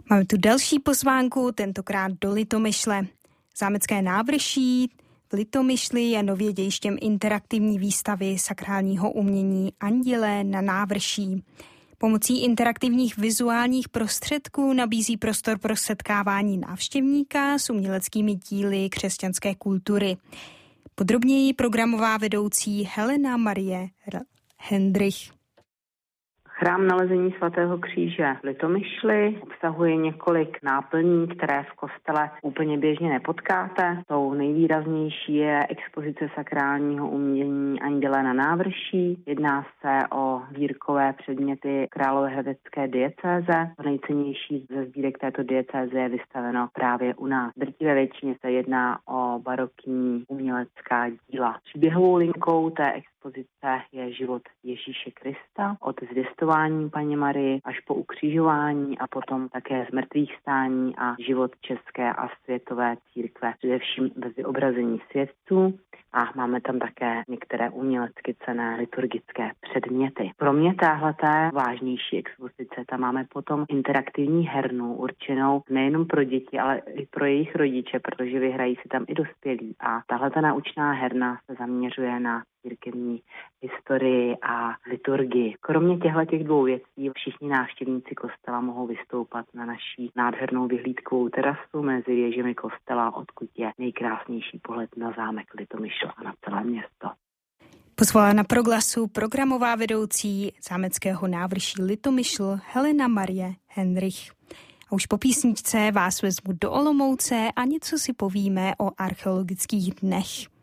Máme tu další pozvánku, tentokrát do Litomyšle. Zámecké návrší v Litomyšli je nově dějištěm interaktivní výstavy sakrálního umění Andělé na návrší. Pomocí interaktivních vizuálních prostředků nabízí prostor pro setkávání návštěvníka s uměleckými díly křesťanské kultury. Podrobněji programová vedoucí Helena Marie Hendrich. Chrám Nalezení svatého kříže v Litomyšli obsahuje několik náplní, které v kostele úplně běžně nepotkáte. Tou nejvýraznější je expozice sakrálního umění Andělé na návrší. Jedná se o sbírkové předměty královéhradecké diecéze. Nejcennější ze sbírek této diecéze je vystaveno právě u nás. V drtivé většině se jedná o barokní umělecká díla. Příběhovou linkou té expozice je život Ježíše Krista od zvěstování Panně Marii až po ukřižování a potom také zmrtvýchvstání a život české a světové církve, především ve vyobrazení světců, a máme tam také některé umělecky cenné liturgické předměty. Pro mě téhleté vážnější expozice, tam máme potom interaktivní hernu určenou nejenom pro děti, ale i pro jejich rodiče, protože vyhrají si tam i dospělí. A tahleta naučná herna se zaměřuje na církevní historii a liturgii. Kromě těchto dvou věcí všichni návštěvníci kostela mohou vystoupat na naší nádhernou vyhlídkovou terasu mezi věžemi kostela, odkud je nejkrásnější pohled na zámek Litomyšl a na celé město. Pozvala na proglasu programová vedoucí zámeckého návrší Litomyšl Helena Marie Hendrich. A už po písničce vás vezmu do Olomouce a něco si povíme o archeologických dnech.